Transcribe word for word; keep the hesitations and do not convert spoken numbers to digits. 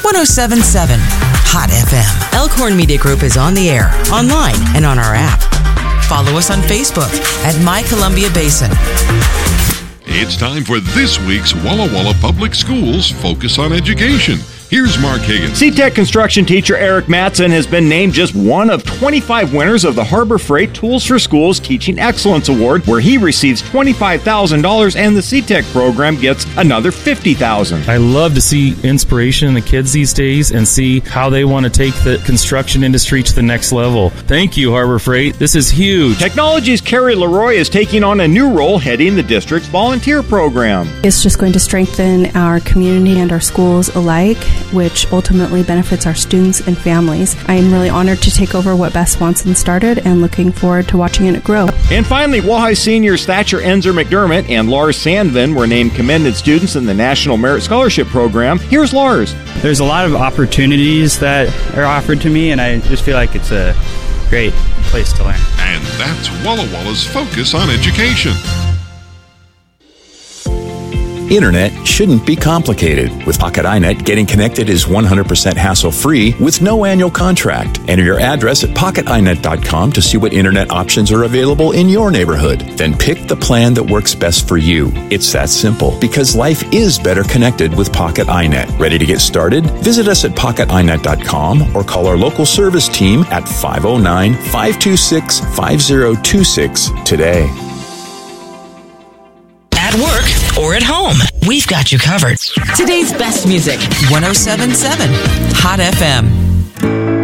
ten seventy-seven Hot F M. Elkhorn Media Group is on the air, online, and on our app. Follow us on Facebook at My Columbia Basin. It's time for this week's Walla Walla Public Schools Focus on Education. Here's Mark Higgins. C-Tech construction teacher Eric Matson has been named just one of twenty-five winners of the Harbor Freight Tools for Schools Teaching Excellence Award, where he receives twenty-five thousand dollars and the C-Tech program gets another fifty thousand dollars. I love to see inspiration in the kids these days and see how they want to take the construction industry to the next level. Thank you, Harbor Freight. This is huge. Technology's Carrie Leroy is taking on a new role heading the district's volunteer program. It's just going to strengthen our community and our schools alike, which ultimately benefits our students and families. I am really honored to take over what Beth Swanson started and looking forward to watching it grow. And finally, Wahai seniors Thatcher Enzer McDermott and Lars Sandvin were named commended students in the National Merit Scholarship Program. Here's Lars. There's a lot of opportunities that are offered to me, and I just feel like it's a great place to learn. And that's Walla Walla's Focus on Education. Internet shouldn't be complicated. With Pocket iNet, getting connected is one hundred percent hassle-free with no annual contract. Enter your address at pocket i net dot com to see what internet options are available in your neighborhood. Then pick the plan that works best for you. It's that simple, because life is better connected with Pocket iNet. Ready to get started? Visit us at pocket i net dot com or call our local service team at five oh nine, five two six, five oh two six today. At work or at home, we've got you covered. Today's best music, ten seventy-seven Hot F M.